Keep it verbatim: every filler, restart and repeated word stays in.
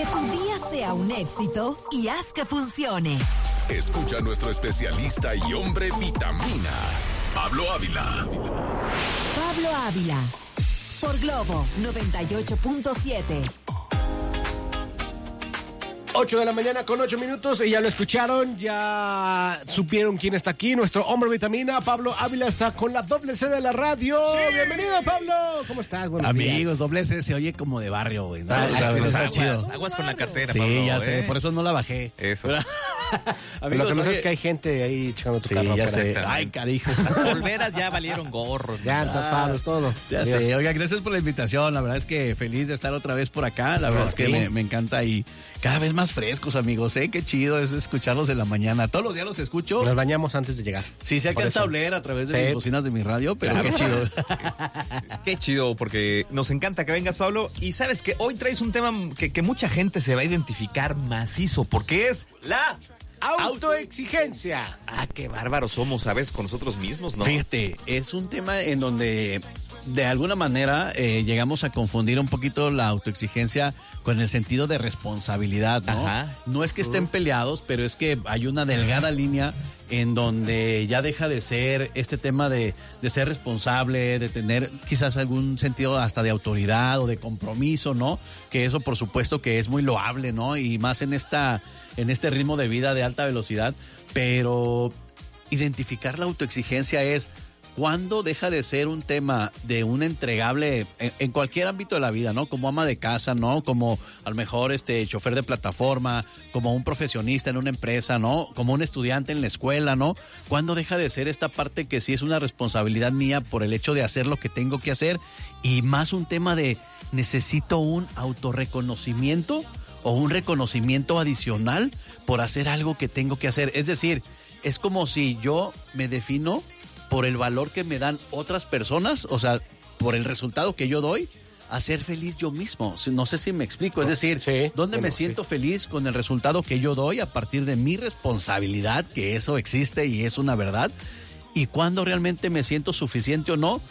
Que tu día sea un éxito y haz que funcione. Escucha a nuestro especialista y hombre vitamina, Pablo Ávila. Pablo Ávila, por Globo noventa y ocho punto siete. ocho de la mañana con ocho minutos y ya lo escucharon, ya supieron quién está aquí, nuestro hombre vitamina, Pablo Ávila está con la doble C de la radio. ¡Sí! Bienvenido, Pablo. ¿Cómo estás? Buenos Amigos, días. doble C se oye como de barrio, güey. ¿No? Ah, O sea, sí, está aguas, chido. Aguas con la cartera, Sí, Pablo, ya ¿eh? sé, por eso no la bajé. Eso. Pero lo que no sé oye, es que hay gente ahí echando tu sí, carro ya afuera. sé. Ay, carijo. Las polveras ya valieron gorro. Llantas, faros, todo. Ya Dios. sé, oiga, gracias por la invitación. La verdad es que feliz de estar otra vez por acá. La verdad es que sí. me, me encanta y cada vez más frescos, amigos. ¿Eh? Qué chido es escucharlos en la mañana. Todos los días los escucho. Nos bañamos antes de llegar. Sí, se Por alcanza eso. a oler a través de Sí. mis bocinas de mi radio, pero Claro. qué chido. Qué chido, porque nos encanta que vengas, Pablo. Y sabes que hoy traes un tema que, que mucha gente se va a identificar macizo, porque es la... Autoexigencia. Ah, qué bárbaros somos, ¿sabes? Con nosotros mismos, ¿no? Fíjate, es un tema en donde de alguna manera eh, llegamos a confundir un poquito la autoexigencia con el sentido de responsabilidad, ¿no? Ajá. No es que estén peleados, pero es que hay una delgada línea en donde ya deja de ser este tema de, de ser responsable, de tener quizás algún sentido hasta de autoridad o de compromiso, ¿no? Que eso por supuesto que es muy loable, ¿no? Y más en esta, en este ritmo de vida de alta velocidad, pero identificar la autoexigencia es cuándo deja de ser un tema de un entregable en, en cualquier ámbito de la vida, ¿no? Como ama de casa, ¿no? Como a lo mejor este chofer de plataforma, como un profesionista en una empresa, ¿no? Como un estudiante en la escuela, ¿no? ¿Cuándo deja de ser esta parte que sí es una responsabilidad mía por el hecho de hacer lo que tengo que hacer y más un tema de necesito un autorreconocimiento o un reconocimiento adicional por hacer algo que tengo que hacer? Es decir, es como si yo me defino por el valor que me dan otras personas, o sea, por el resultado que yo doy, a ser feliz yo mismo. No sé si me explico, es decir, Sí, ¿dónde bueno, me siento sí. feliz con el resultado que yo doy a partir de mi responsabilidad, que eso existe y es una verdad? Y cuándo realmente me siento suficiente o no